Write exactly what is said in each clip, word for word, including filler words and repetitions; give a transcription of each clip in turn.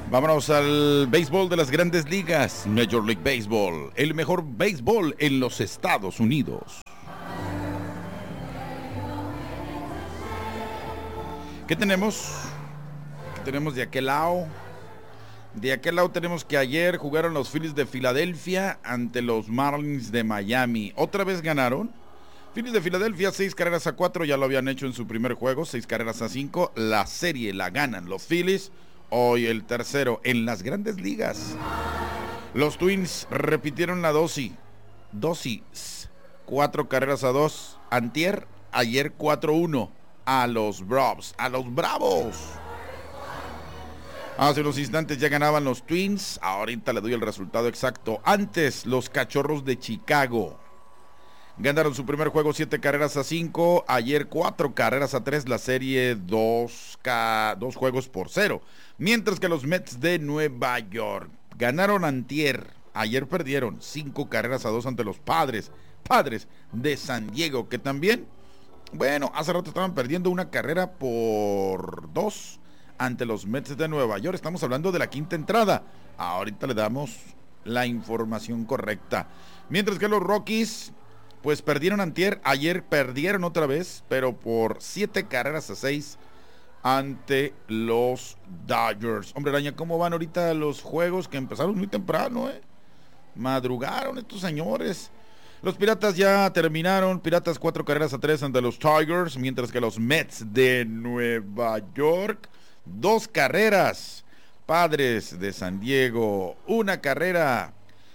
Vámonos al béisbol de las grandes ligas, Major League Baseball, el mejor béisbol en los Estados Unidos. ¿Qué tenemos? ¿Qué tenemos de aquel lado? De aquel lado tenemos que ayer jugaron los Phillies de Filadelfia ante los Marlins de Miami. Otra vez ganaron. Phillies de Filadelfia, seis carreras a cuatro, ya lo habían hecho en su primer juego, seis carreras a cinco. La serie la ganan los Phillies. Hoy el tercero en las grandes ligas. Los Twins repitieron la dosis. Dosis. Cuatro carreras a dos. Antier, ayer cuatro uno. A los Bravos. A los Bravos. Hace unos instantes ya ganaban los Twins. Ahorita le doy el resultado exacto. Antes, los Cachorros de Chicago ganaron su primer juego siete carreras a cinco. Ayer cuatro carreras a tres. La serie dos juegos por cero. Mientras que los Mets de Nueva York ganaron antier. Ayer perdieron cinco carreras a dos ante los Padres. Padres de San Diego, que también, bueno, hace rato estaban perdiendo una carrera por dos ante los Mets de Nueva York. Estamos hablando de la quinta entrada. Ahorita le damos la información correcta. Mientras que los Rockies, pues perdieron antier. Ayer perdieron otra vez, pero por siete carreras a seis ante los Dodgers. Hombre araña, ¿cómo van ahorita los juegos que empezaron muy temprano, eh? Madrugaron estos señores. Los Piratas ya terminaron. Piratas cuatro carreras a tres ante los Tigers, mientras que los Mets de Nueva York, dos carreras. Padres de San Diego, una carrera.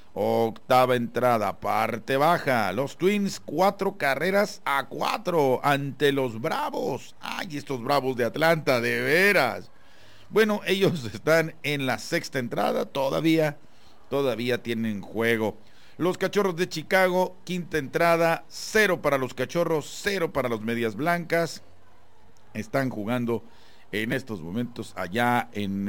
Octava entrada, parte baja. Los Twins, cuatro carreras a cuatro ante los Bravos. Ay, estos Bravos de Atlanta, de veras. Bueno, ellos están en la sexta entrada, todavía, todavía tienen juego. Los Cachorros de Chicago, quinta entrada, cero para los Cachorros, cero para los Medias Blancas. Están jugando en estos momentos allá en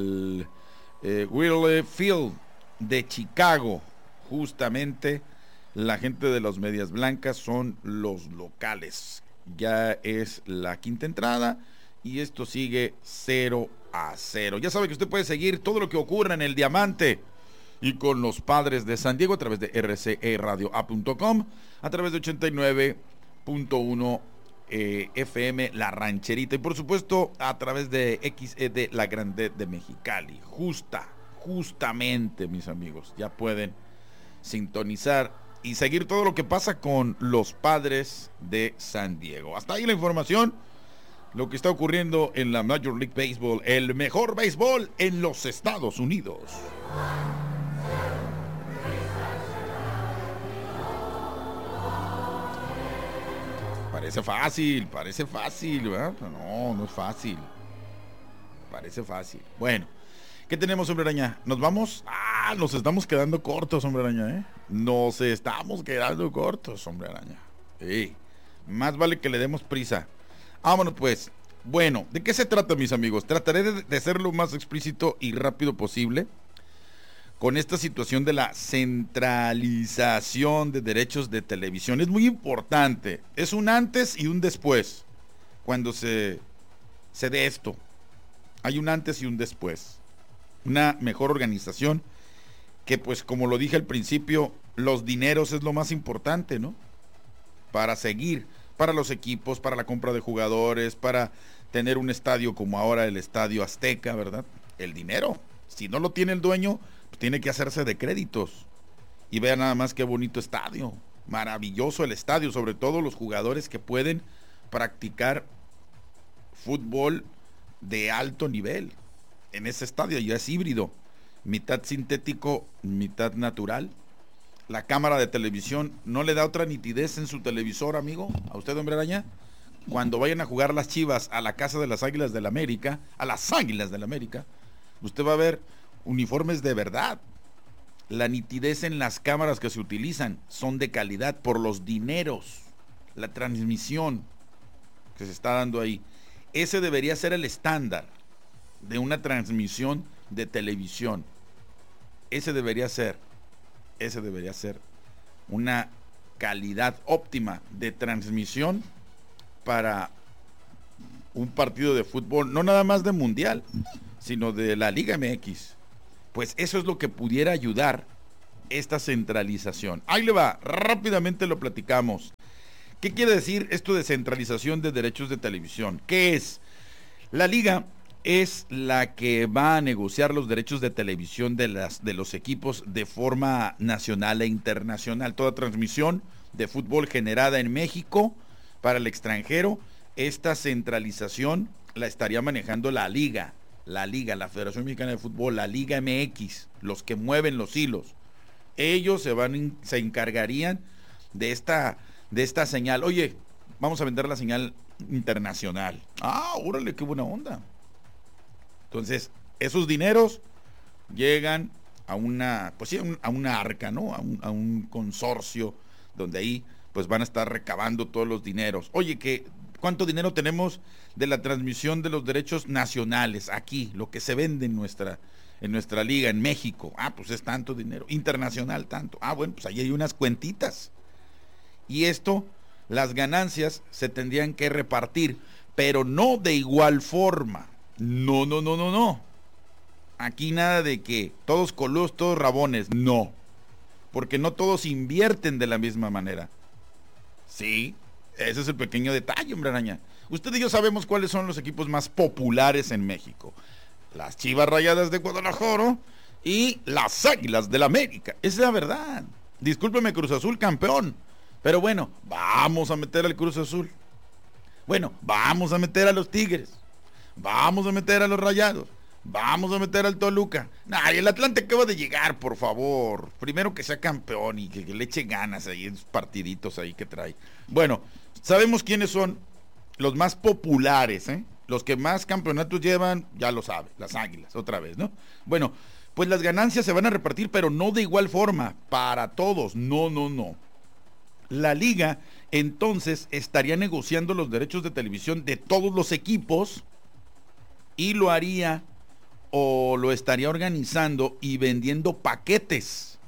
el eh, Wrigley Field de Chicago. Justamente la gente de los Medias Blancas son los locales. Ya es la quinta entrada y esto sigue cero a cero. Ya sabe que usted puede seguir todo lo que ocurra en el Diamante y con los Padres de San Diego a través de r c e radio a punto com, a través de ochenta y nueve punto uno eh, F M La Rancherita y por supuesto a través de X E D La Grande de Mexicali. Justa Justamente, mis amigos, ya pueden sintonizar y seguir todo lo que pasa con los Padres de San Diego. Hasta ahí la información, lo que está ocurriendo en la Major League Baseball, el mejor béisbol en los Estados Unidos. Parece fácil, parece fácil, ¿verdad? No, no es fácil. Parece fácil. Bueno. ¿Qué tenemos, hombre araña? ¿Nos vamos? Ah, nos estamos quedando cortos, hombre araña, ¿eh? Nos estamos quedando cortos, hombre araña. Sí, más vale que le demos prisa. Vámonos pues. Bueno, ¿de qué se trata, mis amigos? Trataré de, de ser lo más explícito y rápido posible con esta situación de la centralización de derechos de televisión. Es muy importante. Es un antes y un después cuando se, se dé esto. Hay un antes y un después. Una mejor organización que, pues, como lo dije al principio, los dineros es lo más importante, ¿no? Para seguir, para los equipos, para la compra de jugadores, para tener un estadio como ahora el Estadio Azteca, ¿verdad? El dinero, si no lo tiene el dueño, pues tiene que hacerse de créditos. Y vean nada más qué bonito estadio, maravilloso el estadio, sobre todo los jugadores que pueden practicar fútbol de alto nivel. En ese estadio ya es híbrido, mitad sintético, mitad natural. La cámara de televisión no le da otra nitidez en su televisor, amigo, a usted, hombre araña. Cuando vayan a jugar las Chivas a la casa de las Águilas del América, a las Águilas del América, usted va a ver uniformes de verdad. La nitidez en las cámaras que se utilizan son de calidad por los dineros, la transmisión que se está dando ahí. Ese debería ser el estándar de una transmisión de televisión. Ese debería ser, ese debería ser una calidad óptima de transmisión para un partido de fútbol, no nada más de mundial, sino de la Liga M X. Pues eso es lo que pudiera ayudar esta centralización. Ahí le va, rápidamente lo platicamos. ¿Qué quiere decir esto de centralización de derechos de televisión? ¿Qué es? La liga es la que va a negociar los derechos de televisión de, las, de los equipos de forma nacional e internacional. Toda transmisión de fútbol generada en México para el extranjero, esta centralización la estaría manejando la liga, la liga, la Federación Mexicana de Fútbol, la Liga M X, los que mueven los hilos. Ellos se van, se encargarían de esta, de esta señal. Oye, vamos a vender la señal internacional. Ah, órale, qué buena onda. Entonces, esos dineros llegan a una, pues sí, a una arca, ¿no? A un, a un consorcio donde ahí pues van a estar recabando todos los dineros. Oye, que ¿cuánto dinero tenemos de la transmisión de los derechos nacionales aquí? Lo que se vende en nuestra, en nuestra liga, en México. Ah, pues es tanto dinero. Internacional, tanto. Ah, bueno, pues ahí hay unas cuentitas. Y esto, las ganancias se tendrían que repartir, pero no de igual forma. No, no, no, no, no. Aquí nada de que todos coludos, todos rabones. No. Porque no todos invierten de la misma manera. Sí, ese es el pequeño detalle, hombre araña. Usted y yo sabemos cuáles son los equipos más populares en México. Las Chivas Rayadas de Guadalajara y las Águilas del América. Esa es la verdad. Discúlpeme, Cruz Azul, campeón. Pero bueno, vamos a meter al Cruz Azul. Bueno, vamos a meter a los Tigres. Vamos a meter a los Rayados. Vamos a meter al Toluca. Nah, y el Atlante acaba de llegar, por favor. Primero que sea campeón y que, que le eche ganas ahí en sus partiditos ahí que trae. Bueno, sabemos quiénes son los más populares, ¿eh? Los que más campeonatos llevan, ya lo sabe, las Águilas, otra vez, ¿no? Bueno, pues las ganancias se van a repartir, pero no de igual forma, para todos. No, no, no. La liga, entonces, estaría negociando los derechos de televisión de todos los equipos y lo haría o lo estaría organizando y vendiendo paquetes.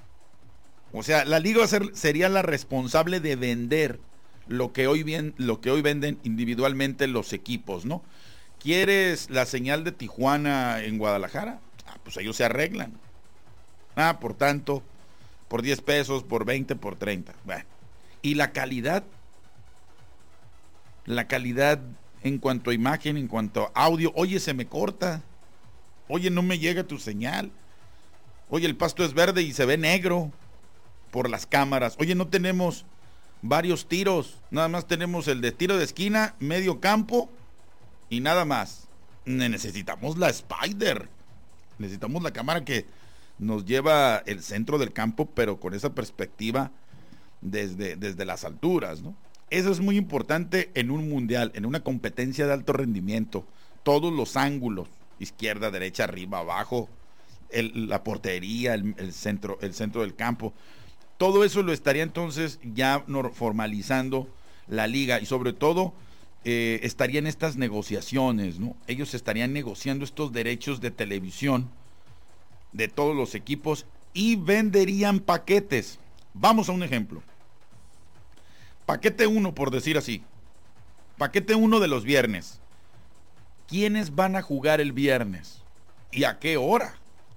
O sea, la liga va a ser, sería la responsable de vender lo que hoy bien, lo que hoy venden individualmente los equipos, ¿no? ¿Quieres la señal de Tijuana en Guadalajara? Ah, pues ellos se arreglan. Ah, por tanto, por diez pesos, por veinte, por treinta. Bueno. Y la calidad, la calidad en cuanto a imagen, en cuanto a audio, oye, se me corta. Oye, no me llega tu señal. Oye, el pasto es verde y se ve negro por las cámaras. Oye, no tenemos varios tiros. Nada más tenemos el de tiro de esquina, medio campo y nada más. Necesitamos la Spider. Necesitamos la cámara que nos lleva el centro del campo, pero con esa perspectiva desde, desde las alturas, ¿no? Eso es muy importante en un mundial, en una competencia de alto rendimiento. Todos los ángulos, izquierda, derecha, arriba, abajo, el, la portería, el, el, centro, el centro del campo. Todo eso lo estaría entonces ya formalizando la liga y sobre todo eh, estarían estas negociaciones, ¿no? Ellos estarían negociando estos derechos de televisión de todos los equipos y venderían paquetes. Vamos a un ejemplo. Paquete uno, por decir así. Paquete uno de los viernes. ¿Quiénes van a jugar el viernes? ¿Y a qué hora?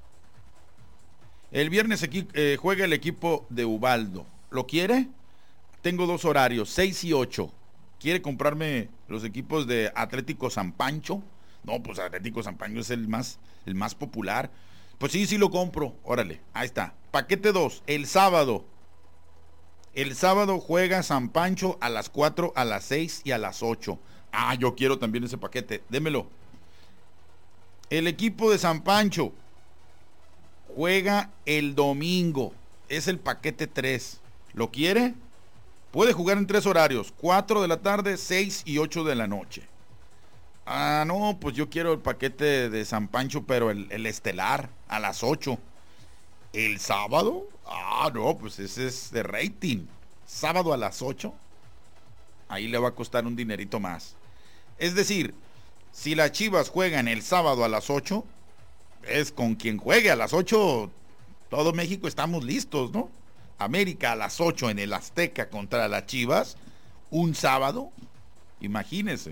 El viernes aquí, eh, juega el equipo de Ubaldo. ¿Lo quiere? Tengo dos horarios, seis y ocho. ¿Quiere comprarme los equipos de Atlético San Pancho? No, pues Atlético San Pancho es el más, el más popular. Pues sí, sí lo compro. Órale, ahí está. Paquete dos, el sábado. El sábado juega San Pancho a las cuatro, a las seis y a las ocho. Ah, yo quiero también ese paquete. Démelo. El equipo de San Pancho juega el domingo. Es el paquete tres. ¿Lo quiere? Puede jugar en tres horarios. cuatro de la tarde, seis y ocho de la noche. Ah, no, pues yo quiero el paquete de San Pancho, pero el, el estelar, a las ocho. ¿El sábado? Ah, no, pues ese es de rating. Sábado a las ocho. Ahí le va a costar un dinerito más. Es decir, si las Chivas juegan el sábado a las ocho, es con quien juegue a las ocho, todo México estamos listos, ¿no? América a las ocho en el Azteca contra las Chivas, un sábado, imagínense.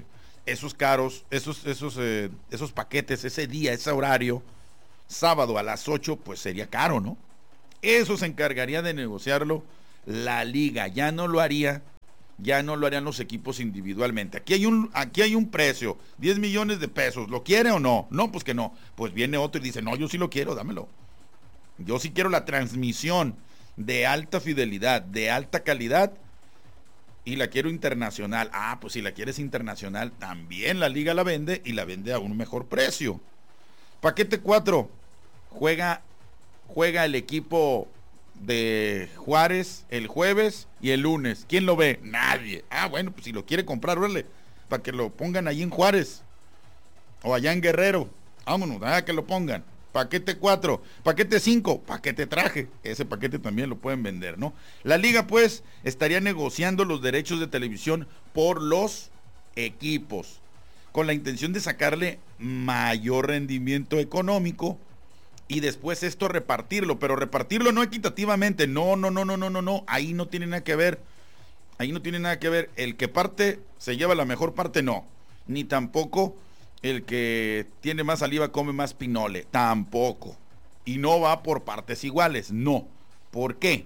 esos caros, esos, esos, eh, esos paquetes, ese día, ese horario, sábado a las ocho, pues sería caro, ¿no? Eso se encargaría de negociarlo la liga, ya no lo haría, ya no lo harían los equipos individualmente. Aquí hay un, aquí hay un precio, diez millones de pesos, ¿lo quiere o no? No, pues que no. Pues viene otro y dice, no, yo sí lo quiero, dámelo. Yo sí quiero la transmisión de alta fidelidad, de alta calidad, y la quiero internacional. Ah, pues si la quieres internacional, también la liga la vende y la vende a un mejor precio. Paquete cuatro, juega, juega el equipo de Juárez el jueves y el lunes. ¿Quién lo ve? Nadie. Ah, bueno, pues si lo quiere comprar, órale, para que lo pongan ahí en Juárez o allá en Guerrero. Vámonos, ah, que lo pongan. Paquete cuatro, paquete cinco, paquete traje. Ese paquete también lo pueden vender, ¿no? La liga, pues, estaría negociando los derechos de televisión por los equipos, con la intención de sacarle mayor rendimiento económico y después esto repartirlo, pero repartirlo no equitativamente. No, no, no, no, no, no, no. Ahí no tiene nada que ver. Ahí no tiene nada que ver. El que parte se lleva la mejor parte, no. Ni tampoco el que tiene más saliva come más pinole, tampoco. Y no va por partes iguales, no. ¿Por qué?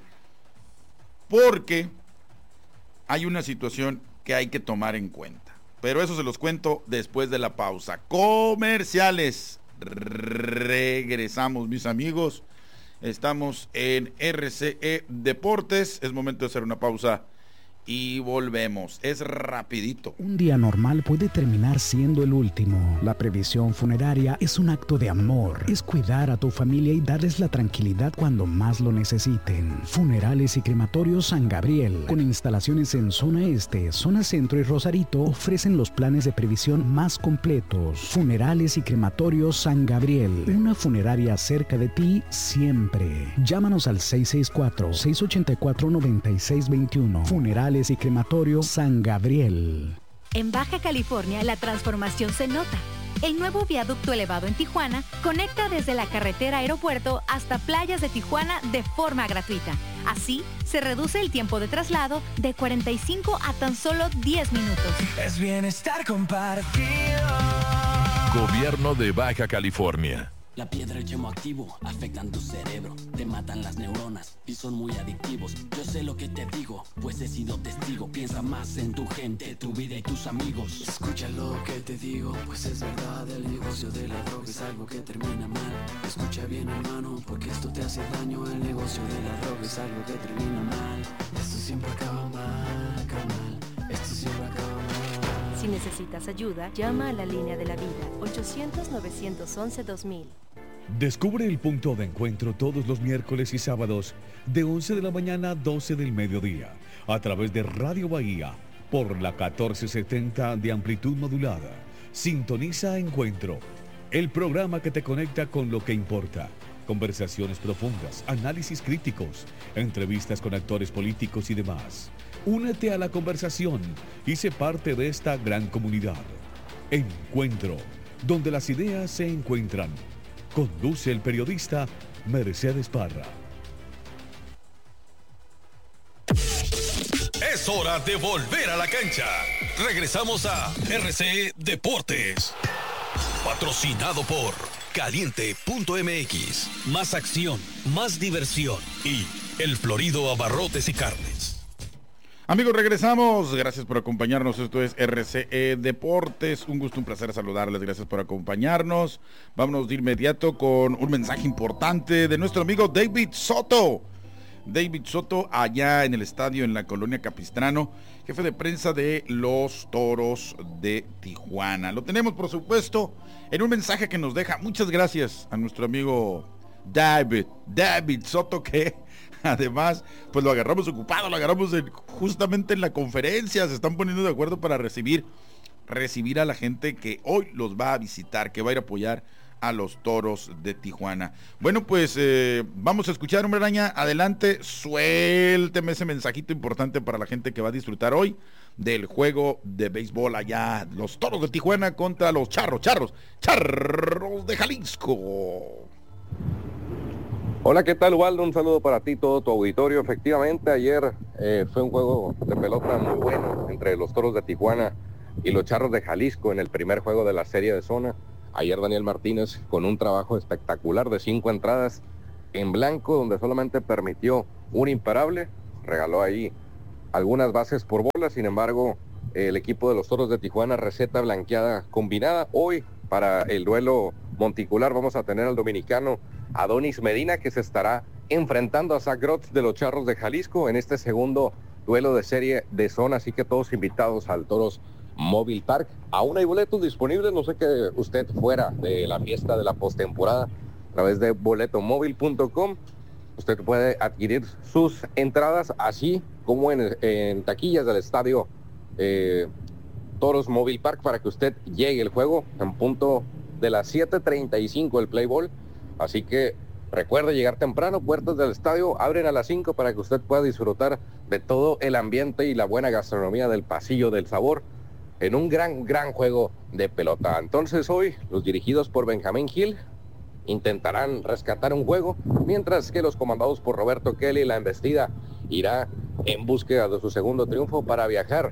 Porque hay una situación que hay que tomar en cuenta. Pero eso se los cuento después de la pausa. Comerciales. Regresamos, mis amigos. Estamos en R C E Deportes. Es momento de hacer una pausa y volvemos. Es rapidito. Un día normal puede terminar siendo el último. La previsión funeraria es un acto de amor. Es cuidar a tu familia y darles la tranquilidad cuando más lo necesiten. Funerales y Crematorios San Gabriel, con instalaciones en zona este, zona centro y Rosarito, ofrecen los planes de previsión más completos. Funerales y Crematorios San Gabriel, una funeraria cerca de ti siempre. Llámanos al seis seis cuatro, seis ocho cuatro, nueve seis dos uno. Funerales y Crematorio San Gabriel. En Baja California la transformación se nota. El nuevo viaducto elevado en Tijuana conecta desde la carretera aeropuerto hasta playas de Tijuana de forma gratuita. Así, se reduce el tiempo de traslado de cuarenta y cinco a tan solo diez minutos. Es bienestar compartido. Gobierno de Baja California. La piedra y el yemo activo afectan tu cerebro, te matan las neuronas y son muy adictivos. Yo sé lo que te digo, pues he sido testigo. Piensa más en tu gente, tu vida y tus amigos. Escucha lo que te digo, pues es verdad. El negocio de la droga es algo que termina mal. Escucha bien, hermano, porque esto te hace daño. El negocio de la droga es algo que termina mal. Esto siempre acaba mal, carnal. Esto siempre acaba mal. Si necesitas ayuda, llama a la línea de la vida, ochocientos, novecientos once, dos mil. Descubre el punto de encuentro todos los miércoles y sábados de once de la mañana a doce del mediodía a través de Radio Bahía por la catorce setenta de amplitud modulada. Sintoniza Encuentro, el programa que te conecta con lo que importa. Conversaciones profundas, análisis críticos, entrevistas con actores políticos y demás. Únete a la conversación y sé parte de esta gran comunidad. Encuentro, donde las ideas se encuentran. Conduce el periodista Mercedes Parra. Es hora de volver a la cancha. Regresamos a R C E Deportes. Patrocinado por Caliente punto M X. Más acción, más diversión. Y El Florido Abarrotes y Carnes. Amigos, regresamos. Gracias por acompañarnos. Esto es R C E Deportes. Un gusto, un placer saludarles. Gracias por acompañarnos. Vámonos de inmediato con un mensaje importante de nuestro amigo David Soto. David Soto, allá en el estadio en la colonia Capistrano, jefe de prensa de los Toros de Tijuana. Lo tenemos, por supuesto, en un mensaje que nos deja. Muchas gracias a nuestro amigo David, David Soto, que además, pues lo agarramos ocupado, lo agarramos en, justamente en la conferencia. Se están poniendo de acuerdo para recibir, recibir a la gente que hoy los va a visitar, que va a ir a apoyar a los Toros de Tijuana. Bueno, pues eh, vamos a escuchar, hombre araña. Adelante, suélteme ese mensajito importante para la gente que va a disfrutar hoy del juego de béisbol allá, los Toros de Tijuana contra los Charros, Charros, Charros de Jalisco. Hola, ¿qué tal, Waldo? Un saludo para ti, todo tu auditorio. Efectivamente, ayer eh, fue un juego de pelota muy bueno entre los Toros de Tijuana y los Charros de Jalisco en el primer juego de la serie de zona. Ayer Daniel Martínez con un trabajo espectacular de cinco entradas en blanco, donde solamente permitió un imparable, regaló ahí algunas bases por bola. Sin embargo, el equipo de los Toros de Tijuana, receta blanqueada combinada. Hoy, para el duelo monticular, vamos a tener al dominicano Adonis Medina, que se estará enfrentando a Zach Grotz de los Charros de Jalisco en este segundo duelo de serie de zona. Así que todos invitados al Toros Mobile Park. Aún hay boletos disponibles, no sé que usted fuera de la fiesta de la postemporada, a través de boleto móvil punto com. Usted puede adquirir sus entradas, así como en, en taquillas del estadio eh, Toros Mobile Park, para que usted llegue el juego en punto de las siete treinta y cinco el play ball. Así que recuerde llegar temprano, puertas del estadio abren a las cinco para que usted pueda disfrutar de todo el ambiente y la buena gastronomía del Pasillo del Sabor en un gran, gran juego de pelota. Entonces hoy los dirigidos por Benjamín Gil intentarán rescatar un juego, mientras que los comandados por Roberto Kelly, la embestida irá en búsqueda de su segundo triunfo para viajar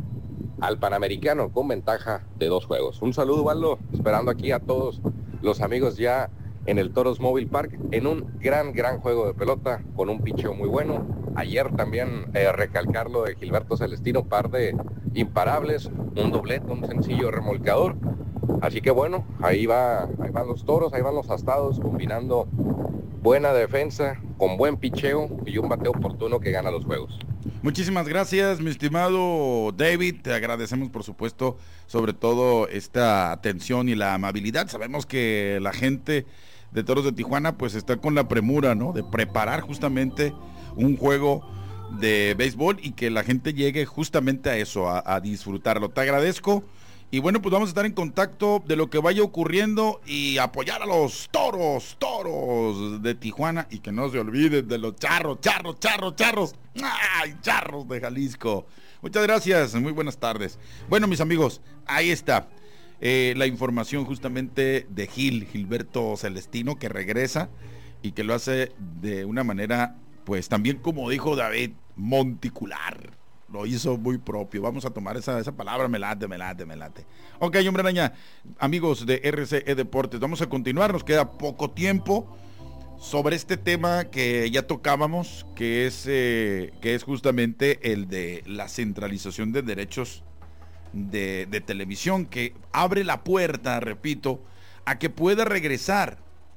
al Panamericano con ventaja de dos juegos. Un saludo, Valdo, esperando aquí a todos los amigos ya en el Toros Mobile Park, en un gran, gran juego de pelota, con un picheo muy bueno. Ayer también eh, recalcar lo de Gilberto Celestino, par de imparables, un doblete, un sencillo remolcador. Así que bueno, ahí va, ahí van los Toros, ahí van los astados, combinando buena defensa, con buen picheo y un bateo oportuno que gana los juegos. Muchísimas gracias, mi estimado David. Te agradecemos, por supuesto, sobre todo esta atención y la amabilidad. Sabemos que la gente de Toros de Tijuana pues está con la premura, ¿no?, de preparar justamente un juego de béisbol y que la gente llegue justamente a eso, a, a disfrutarlo. Te agradezco. Y bueno, pues vamos a estar en contacto de lo que vaya ocurriendo y apoyar a los toros, toros de Tijuana, y que no se olviden de los charros, charros, charros, charros, ¡ay, charros de Jalisco! Muchas gracias, muy buenas tardes. Bueno, mis amigos, ahí está eh, la información justamente de Gil, Gilberto Celestino, que regresa y que lo hace de una manera, pues también, como dijo David, monticular. Lo hizo muy propio. Vamos a tomar esa, esa palabra, me late, me late, me late. Ok, hombre araña, amigos de R C E Deportes, vamos a continuar, nos queda poco tiempo sobre este tema que ya tocábamos, que es, eh, que es justamente el de la centralización de derechos de, de televisión, que abre la puerta, repito, a que pueda regresar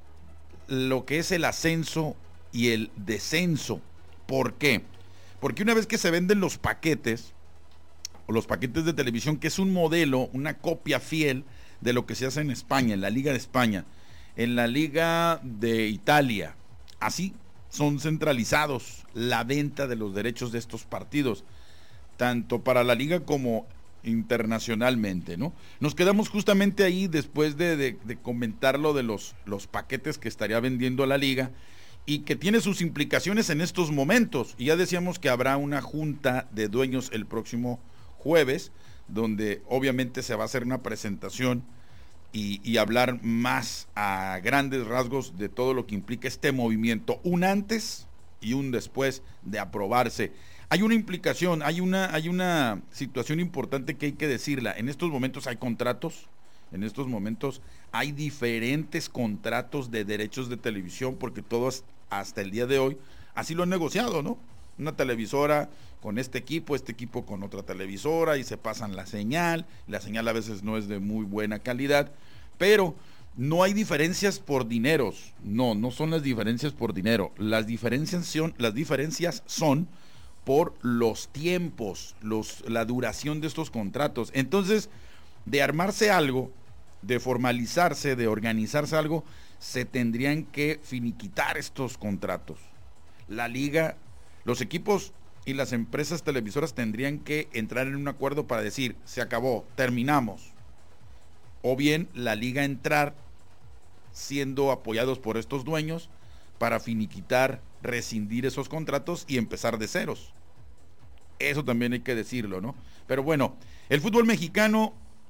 lo que es el ascenso y el descenso. ¿Por qué? Porque una vez que se venden los paquetes, o los paquetes de televisión, que es un modelo, una copia fiel de lo que se hace en España, en la Liga de España, en la Liga de Italia, así son centralizados la venta de los derechos de estos partidos, tanto para la Liga como internacionalmente, ¿no? Nos quedamos justamente ahí después de, de, de comentar lo de los, los paquetes que estaría vendiendo la Liga, y que tiene sus implicaciones en estos momentos. Y ya decíamos que habrá una junta de dueños el próximo jueves, donde obviamente se va a hacer una presentación y, y hablar más a grandes rasgos de todo lo que implica este movimiento, un antes y un después de aprobarse. Hay una implicación, hay una, hay una situación importante que hay que decirla. En estos momentos hay contratos, en estos momentos hay diferentes contratos de derechos de televisión, porque todos hasta el día de hoy así lo han negociado, ¿no? Una televisora con este equipo, este equipo con otra televisora, y se pasan la señal, la señal a veces no es de muy buena calidad, pero no hay diferencias por dineros, no, no son las diferencias por dinero, las diferencias son, las diferencias son por los tiempos, los, la duración de estos contratos. Entonces, de armarse algo, de formalizarse, de organizarse algo, se tendrían que finiquitar estos contratos. La liga, los equipos y las empresas televisoras tendrían que entrar en un acuerdo para decir, se acabó, terminamos. O bien la liga entrar siendo apoyados por estos dueños para finiquitar, rescindir esos contratos y empezar de ceros. Eso también hay que decirlo, ¿no? Pero bueno, el fútbol mexicano,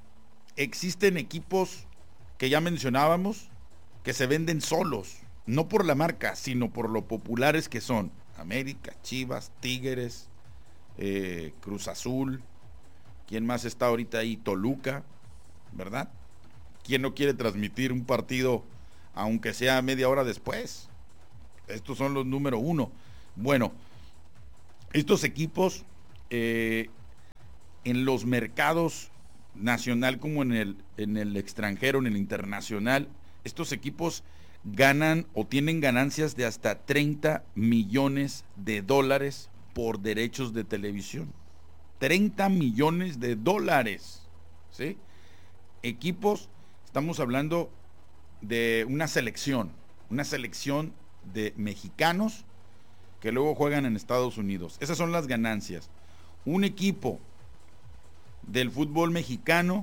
existen equipos que ya mencionábamos, que se venden solos, no por la marca, sino por lo populares que son. América, Chivas, Tigres, eh, Cruz Azul, ¿Quién más está ahorita ahí? Toluca, ¿verdad? ¿Quién no quiere transmitir un partido aunque sea media hora después? Estos son los número uno. Bueno, estos equipos eh, en los mercados nacional como en el, en el extranjero, en el internacional, estos equipos ganan o tienen ganancias de hasta treinta millones de dólares por derechos de televisión. treinta millones de dólares, ¿sí? Equipos, estamos hablando de una selección, una selección de mexicanos que luego juegan en Estados Unidos. Esas son las ganancias. Un equipo del fútbol mexicano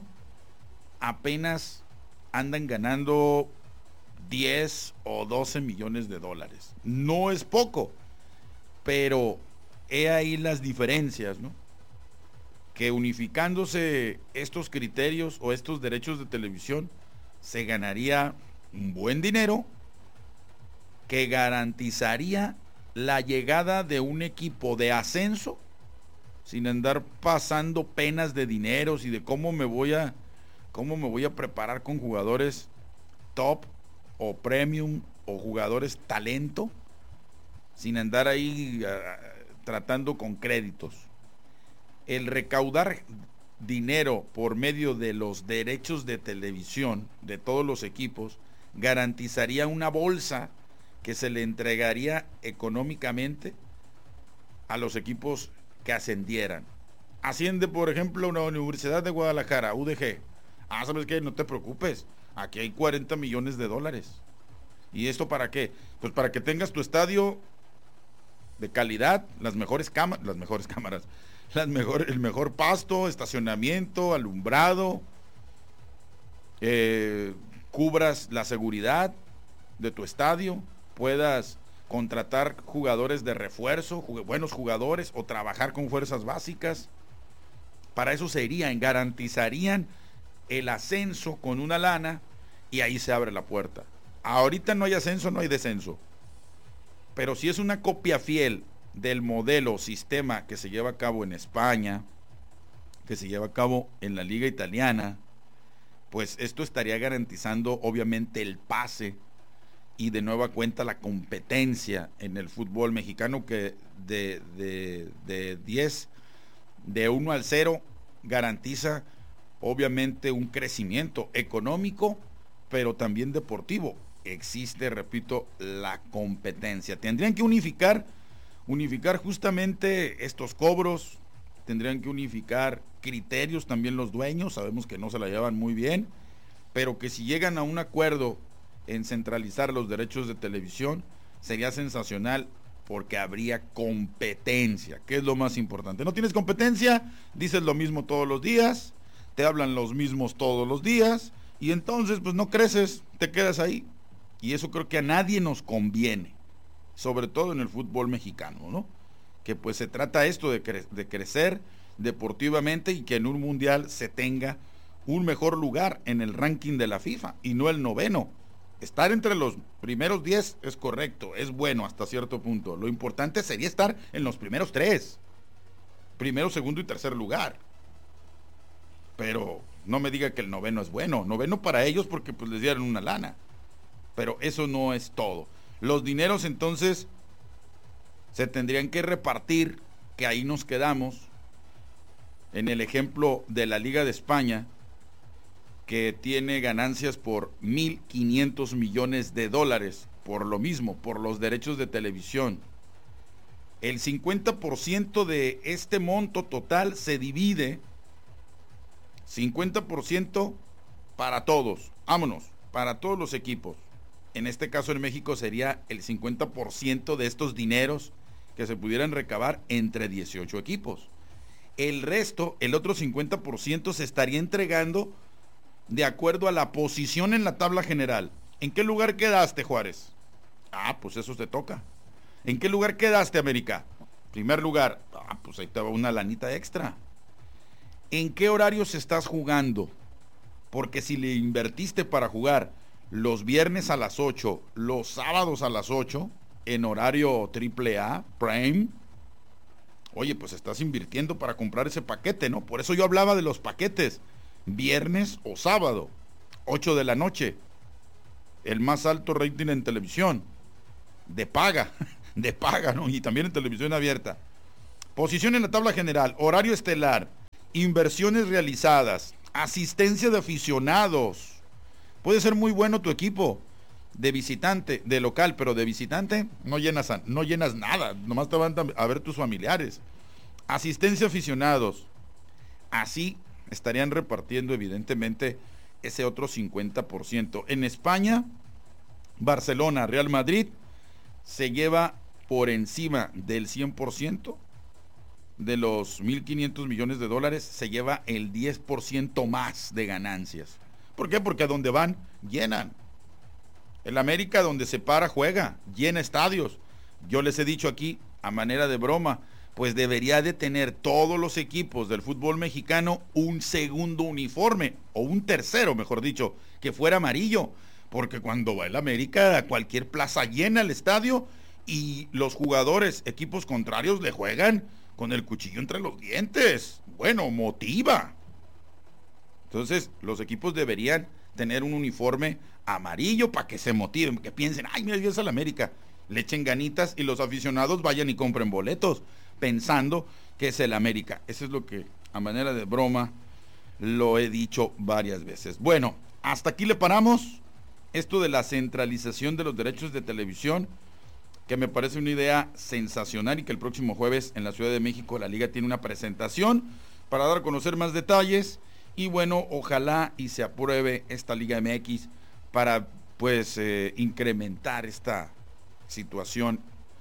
apenas andan ganando diez o doce millones de dólares. No es poco, pero he ahí las diferencias, ¿no? Que unificándose estos criterios o estos derechos de televisión, se ganaría un buen dinero que garantizaría la llegada de un equipo de ascenso sin andar pasando penas de dineros y de cómo me voy a cómo me voy a preparar con jugadores top o premium o jugadores talento, sin andar ahí uh, tratando con créditos. El recaudar dinero por medio de los derechos de televisión de todos los equipos garantizaría una bolsa que se le entregaría económicamente a los equipos que ascendieran. Asciende, por ejemplo, una Universidad de Guadalajara, U D G. Ah, ¿sabes qué? No te preocupes, aquí hay cuarenta millones de dólares. ¿Y esto para qué? Pues para que tengas tu estadio de calidad, las mejores cámaras, las mejores cámaras, las mejor, el mejor pasto, estacionamiento, alumbrado, eh, cubras la seguridad de tu estadio, puedas contratar jugadores de refuerzo, jug- buenos jugadores, o trabajar con fuerzas básicas. Para eso se irían, garantizarían el ascenso con una lana, y ahí se abre la puerta. Ahorita no hay ascenso, no hay descenso, pero si es una copia fiel del modelo, sistema que se lleva a cabo en España, que se lleva a cabo en la liga italiana, pues esto estaría garantizando obviamente el pase y de nueva cuenta la competencia en el fútbol mexicano, que de, de, de diez, de uno al cero, garantiza obviamente un crecimiento económico, pero también deportivo. Existe, repito, la competencia. Tendrían que unificar unificar justamente estos cobros, tendrían que unificar criterios también los dueños, sabemos que no se la llevan muy bien, pero que si llegan a un acuerdo en centralizar los derechos de televisión, sería sensacional, porque habría competencia, que es lo más importante. No tienes competencia, dices lo mismo todos los días, te hablan los mismos todos los días, y entonces pues no creces, te quedas ahí, y eso creo que a nadie nos conviene, sobre todo en el fútbol mexicano, ¿no? Que pues se trata esto de, cre- de crecer deportivamente, y que en un mundial se tenga un mejor lugar en el ranking de la FIFA y no el noveno. Estar entre los primeros diez es correcto, es bueno hasta cierto punto. Lo importante sería estar en los primeros tres, primero, segundo y tercer lugar. Pero no me diga que el noveno es bueno, noveno para ellos porque pues les dieron una lana, pero eso no es todo. Los dineros entonces se tendrían que repartir, que ahí nos quedamos en el ejemplo de la Liga de España, que tiene ganancias por mil quinientos millones de dólares, por lo mismo, por los derechos de televisión. El cincuenta por ciento de este monto total se divide, cincuenta por ciento para todos, vámonos, para todos los equipos. En este caso en México sería el cincuenta por ciento de estos dineros que se pudieran recabar entre dieciocho equipos. El resto, el otro cincuenta por ciento, se estaría entregando de acuerdo a la posición en la tabla general. ¿En qué lugar quedaste, Juárez? Ah, pues eso te toca. ¿En qué lugar quedaste, América? Primer lugar. Ah, pues ahí te va una lanita extra. ¿En qué horarios estás jugando? Porque si le invertiste para jugar los viernes a las ocho, los sábados a las ocho, en horario triple A, Prime, oye, pues estás invirtiendo para comprar ese paquete, ¿no? Por eso yo hablaba de los paquetes, viernes o sábado, ocho de la noche, el más alto rating en televisión, de paga, de paga, ¿no? Y también en televisión abierta. Posición en la tabla general, horario estelar, inversiones realizadas, asistencia de aficionados. Puede ser muy bueno tu equipo de visitante, de local, pero de visitante no llenas, no llenas nada, nomás te van a ver tus familiares. Asistencia aficionados, así estarían repartiendo evidentemente ese otro cincuenta por ciento. En España, Barcelona, Real Madrid se lleva por encima del cien por ciento de los mil quinientos millones de dólares, se lleva el diez por ciento más de ganancias. ¿Por qué? Porque a donde van, llenan. El América, donde se para, juega, llena estadios. Yo les he dicho aquí, a manera de broma, pues debería de tener todos los equipos del fútbol mexicano un segundo uniforme, o un tercero, mejor dicho, que fuera amarillo, porque cuando va el América a cualquier plaza llena el estadio y los jugadores, equipos contrarios, le juegan con el cuchillo entre los dientes. Bueno, motiva. Entonces, los equipos deberían tener un uniforme amarillo para que se motiven, que piensen, ay, mira, es el América, le echen ganitas y los aficionados vayan y compren boletos, pensando que es el América. Eso es lo que, a manera de broma, lo he dicho varias veces. Bueno, hasta aquí le paramos. Esto de la centralización de los derechos de televisión, que me parece una idea sensacional, y que el próximo jueves en la Ciudad de México la Liga tiene una presentación para dar a conocer más detalles. Y bueno, ojalá y se apruebe esta Liga M X para pues eh, incrementar esta situación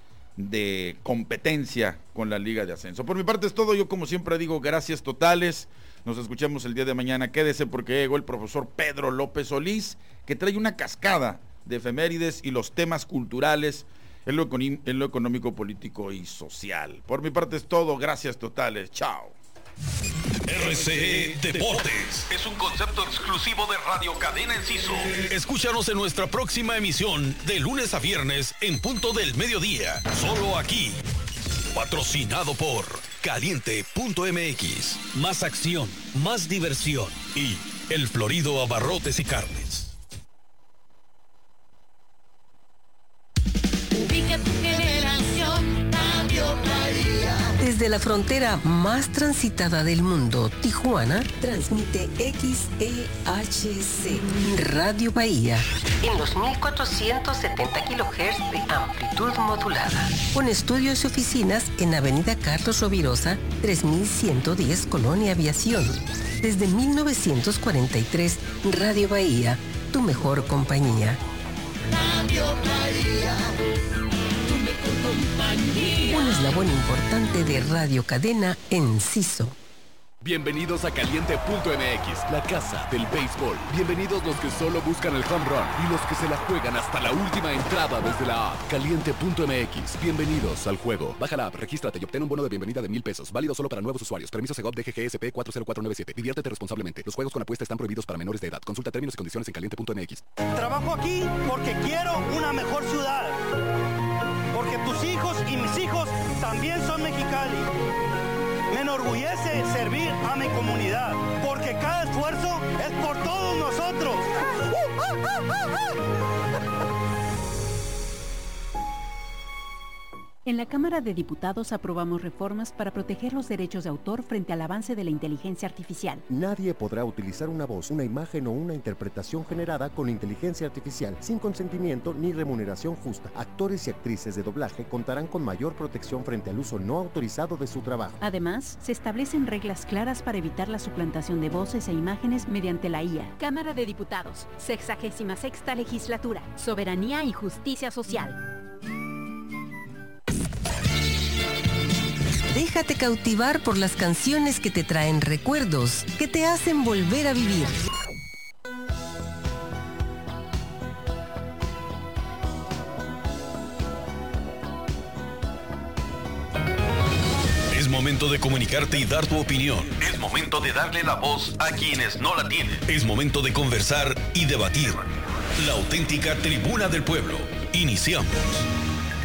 de competencia con la Liga de Ascenso. Por mi parte es todo. Yo, como siempre digo, gracias totales. Nos escuchamos el día de mañana. Quédese porque llegó el profesor Pedro López Solís, que trae una cascada de efemérides y los temas culturales en lo, en lo económico, político y social. Por mi parte es todo. Gracias totales. Chao. R C E Deportes es un concepto exclusivo de Radio Cadena Enciso. Escúchanos en nuestra próxima emisión de lunes a viernes en punto del mediodía. Solo aquí. Patrocinado por Caliente punto M X. Más acción, más diversión y El Florido Abarrotes y Carnes. Ubica tu generación, Radio Bahía. Desde la frontera más transitada del mundo, Tijuana, transmite X E H C, Radio Bahía, en los mil cuatrocientos setenta kilohertz de amplitud modulada, con estudios y oficinas en Avenida Carlos Rovirosa, tres mil ciento diez, Colonia Aviación. Desde mil novecientos cuarenta y tres, Radio Bahía, tu mejor compañía. Radio Bahía. Un eslabón importante de Radio Cadena Enciso. Bienvenidos a Caliente punto M X, la casa del béisbol. Bienvenidos los que solo buscan el home run y los que se la juegan hasta la última entrada desde la app. Caliente punto M X, bienvenidos al juego. Baja la app, regístrate y obtén un bono de bienvenida de mil pesos, válido solo para nuevos usuarios. Permiso Segov D G G S P cuatro cero cuatro nueve siete. Diviértete responsablemente. Los juegos con apuesta están prohibidos para menores de edad. Consulta términos y condiciones en Caliente punto M X. Trabajo aquí porque quiero una mejor ciudad. Porque tus hijos y mis hijos también son Mexicali. Me enorgullece servir a mi comunidad, porque cada esfuerzo es por todos nosotros. En la Cámara de Diputados aprobamos reformas para proteger los derechos de autor frente al avance de la inteligencia artificial. Nadie podrá utilizar una voz, una imagen o una interpretación generada con inteligencia artificial sin consentimiento ni remuneración justa. Actores y actrices de doblaje contarán con mayor protección frente al uso no autorizado de su trabajo. Además, se establecen reglas claras para evitar la suplantación de voces e imágenes mediante la I A. Cámara de Diputados, sexagésima sexta legislatura, soberanía y justicia social. Déjate cautivar por las canciones que te traen recuerdos, que te hacen volver a vivir. Es momento de comunicarte y dar tu opinión. Es momento de darle la voz a quienes no la tienen. Es momento de conversar y debatir. La auténtica tribuna del pueblo. Iniciamos.